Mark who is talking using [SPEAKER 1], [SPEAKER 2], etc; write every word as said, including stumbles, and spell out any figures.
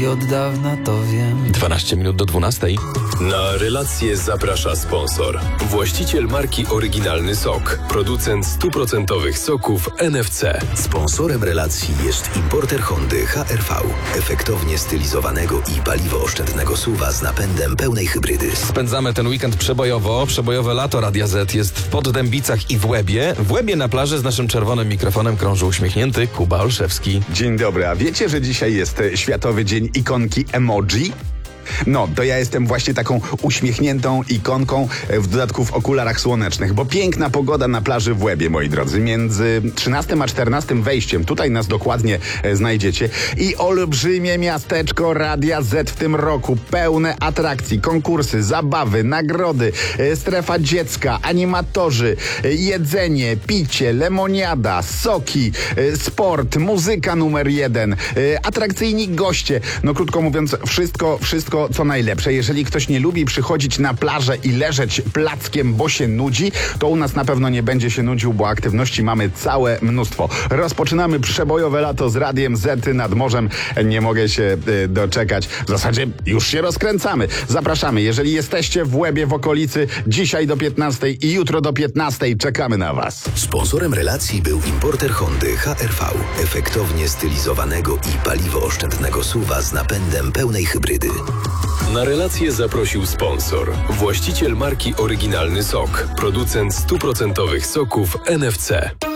[SPEAKER 1] i od dawna to wiem.
[SPEAKER 2] dwanaście minut do dwunastej.
[SPEAKER 3] Na relację zaprasza sponsor. Właściciel marki Oryginalny Sok. Producent stuprocentowych soków N F C.
[SPEAKER 4] Sponsorem relacji jest importer Hondy H R V. Efektownie stylizowanego i paliwoooszczędnego suwa z napędem pełnej hybrydy.
[SPEAKER 2] Spędzamy ten weekend przebojowo. Przebojowe lato Radia Z jest w Poddębicach i w Łebie. W Łebie na plaży z naszym czerwonym mikrofonem krąży uśmiechnięty Kuba Olszewski.
[SPEAKER 5] Dzień dobry, a wiecie, że dzisiaj jest Światowy Dzień Ikonki Emoji? No, to ja jestem właśnie taką uśmiechniętą ikonką, w dodatku w okularach słonecznych, bo piękna pogoda na plaży w Łebie, moi drodzy. Między trzynastym a czternastym wejściem, tutaj nas dokładnie e, znajdziecie, i olbrzymie miasteczko Radia Z w tym roku, pełne atrakcji, konkursy, zabawy, nagrody, e, strefa dziecka, animatorzy, e, jedzenie, picie, lemoniada, soki, e, sport, muzyka numer jeden, e, atrakcyjni goście. No krótko mówiąc, wszystko, wszystko co najlepsze. Jeżeli ktoś nie lubi przychodzić na plażę i leżeć plackiem, bo się nudzi, to u nas na pewno nie będzie się nudził, bo aktywności mamy całe mnóstwo. Rozpoczynamy przebojowe lato z Radiem Z nad morzem. Nie mogę się y, doczekać. W zasadzie już się rozkręcamy. Zapraszamy. Jeżeli jesteście w Łebie, w okolicy, dzisiaj do piętnastej i jutro do piętnastej czekamy na Was.
[SPEAKER 4] Sponsorem relacji był importer Hondy H R V. Efektownie stylizowanego i paliwoooszczędnego suwa z napędem pełnej hybrydy.
[SPEAKER 3] Na relację zaprosił sponsor. Właściciel marki Oryginalny Sok. Producent stuprocentowych soków N F C.